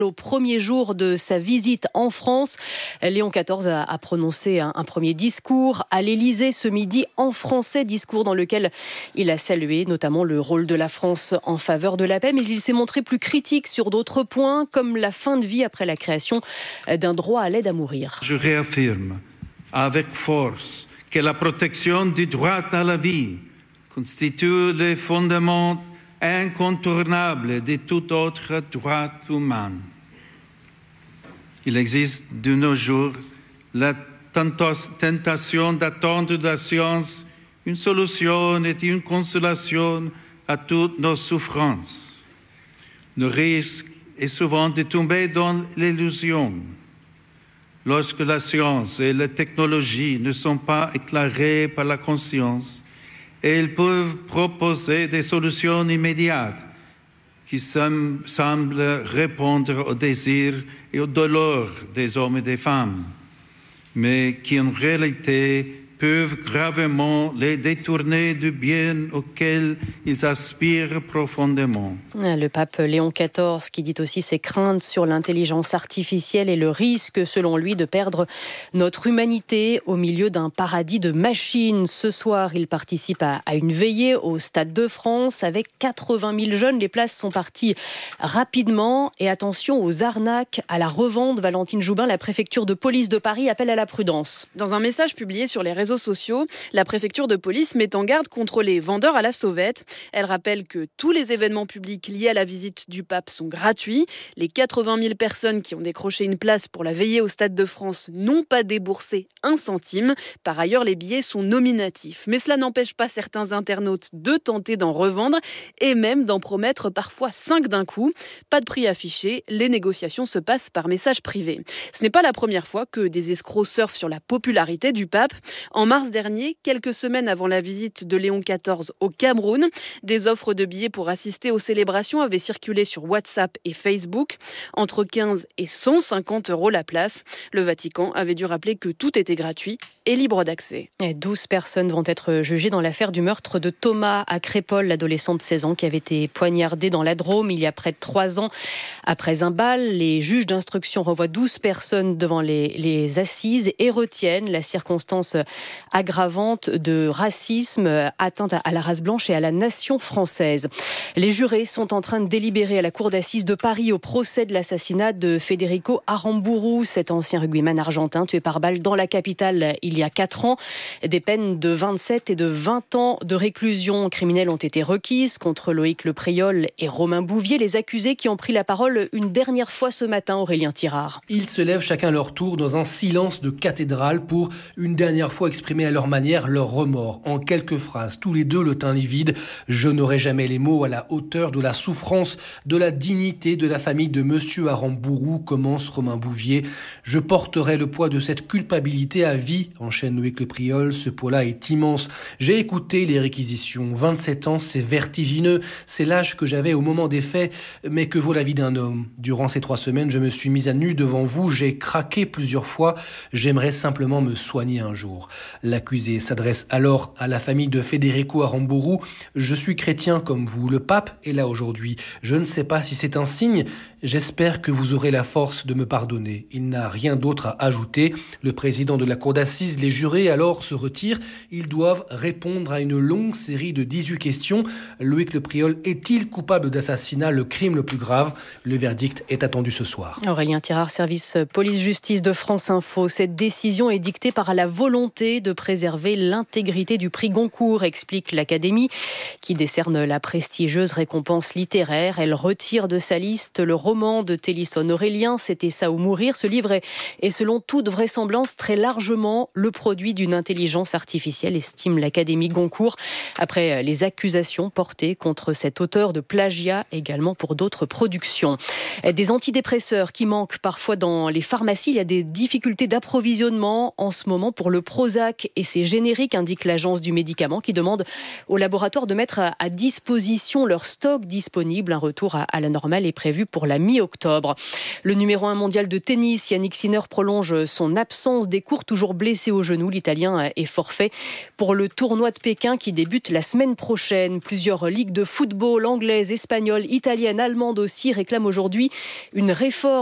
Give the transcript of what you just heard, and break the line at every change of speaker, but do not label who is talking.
Au premier jour de sa visite en France, Léon XIV a prononcé un premier discours à l'Élysée ce midi en français, discours dans lequel il a salué notamment le rôle de la France en faveur de la paix, mais il s'est montré plus critique sur d'autres points, comme la fin de vie après la création d'un droit à l'aide à mourir.
Je réaffirme avec force que la protection du droit à la vie constitue le fondement incontournable de tout autre droit humain. Il existe de nos jours la tentation d'attendre de la science une solution et une consolation à toutes nos souffrances. Le risque est souvent de tomber dans l'illusion. Lorsque la science et la technologie ne sont pas éclairées par la conscience, elles peuvent proposer des solutions immédiates qui semblent répondre aux désirs et aux douleurs des hommes et des femmes, mais qui en réalité peuvent gravement les détourner du bien auquel ils aspirent profondément.
Le pape Léon XIV qui dit aussi ses craintes sur l'intelligence artificielle et le risque, selon lui, de perdre notre humanité au milieu d'un paradis de machines. Ce soir, il participe à une veillée au Stade de France avec 80 000 jeunes. Les places sont parties rapidement et attention aux arnaques, à la revente. Valentine Joubin, la préfecture de police de Paris appelle à la prudence.
Dans un message publié sur les réseaux sociaux, la préfecture de police met en garde contre les vendeurs à la sauvette. Elle rappelle que tous les événements publics liés à la visite du pape sont gratuits. Les 80 000 personnes qui ont décroché une place pour la veillée au Stade de France n'ont pas déboursé un centime. Par ailleurs, les billets sont nominatifs. Mais cela n'empêche pas certains internautes de tenter d'en revendre et même d'en promettre parfois 5 d'un coup. Pas de prix affiché, les négociations se passent par message privé. Ce n'est pas la première fois que des escrocs surfent sur la popularité du pape. En mars dernier, quelques semaines avant la visite de Léon XIV au Cameroun, des offres de billets pour assister aux célébrations avaient circulé sur WhatsApp et Facebook. Entre 15 et 150 € la place. Le Vatican avait dû rappeler que tout était gratuit et libre d'accès.
12 personnes vont être jugées dans l'affaire du meurtre de Thomas à Crépol, l'adolescent de 16 ans qui avait été poignardé dans la Drôme il y a près de 3 ans. Après un bal, les juges d'instruction renvoient 12 personnes devant les assises et retiennent la circonstance aggravante de racisme, atteinte à la race blanche et à la nation française. Les jurés sont en train de délibérer à la cour d'assises de Paris au procès de l'assassinat de Federico Aramburu, cet ancien rugbyman argentin tué par balle dans la capitale il y a 4 ans. Des peines de 27 et de 20 ans de réclusion criminelle ont été requises contre Loïc Le Priol et Romain Bouvier, les accusés qui ont pris la parole une dernière fois ce matin, Aurélien Tirard.
Ils se lèvent chacun leur tour dans un silence de cathédrale pour une dernière fois exprimer à leur manière leur remords. En quelques phrases, tous les deux le teint livide. Je n'aurai jamais les mots à la hauteur de la souffrance, de la dignité de la famille de Monsieur Aramburu, commence Romain Bouvier. Je porterai le poids de cette culpabilité à vie, enchaîne Loïc Le Priol. Ce poids-là est immense. J'ai écouté les réquisitions. 27 ans, c'est vertigineux. C'est l'âge que j'avais au moment des faits, mais que vaut la vie d'un homme. Durant ces 3 semaines, je me suis mise à nu devant vous. J'ai craqué plusieurs fois. J'aimerais simplement me soigner un jour. L'accusé s'adresse alors à la famille de Federico Aramburu. Je suis chrétien comme vous. Le pape est là aujourd'hui. Je ne sais pas si c'est un signe. J'espère que vous aurez la force de me pardonner. Il n'a rien d'autre à ajouter. Le président de la cour d'assises, les jurés alors se retirent. Ils doivent répondre à une longue série de 18 questions. Loïc Le Priol est-il coupable d'assassinat, le crime le plus grave? Le verdict est attendu ce soir.
Aurélien Tirard, service police-justice de France Info. Cette décision est dictée par la volonté de préserver l'intégrité du prix Goncourt, explique l'Académie, qui décerne la prestigieuse récompense littéraire. Elle retire de sa liste le roman de Télisson Aurélien, C'était ça ou mourir. Ce livre est selon toute vraisemblance très largement le produit d'une intelligence artificielle, estime l'Académie Goncourt, après les accusations portées contre cet auteur de plagiat également pour d'autres productions. Des antidépresseurs qui manquent parfois dans les pharmacies. Il y a des difficultés d'approvisionnement en ce moment pour le Prozac et ses génériques, indique l'Agence du médicament, qui demande aux laboratoires de mettre à disposition leur stock disponible. Un retour à la normale est prévu pour la mi-octobre. Le numéro 1 mondial de tennis, Yannick Sinner, prolonge son absence des cours, toujours blessé au genou. L'Italien est forfait pour le tournoi de Pékin qui débute la semaine prochaine. Plusieurs ligues de football, anglaise, espagnole, italienne, allemande aussi, réclament aujourd'hui une réforme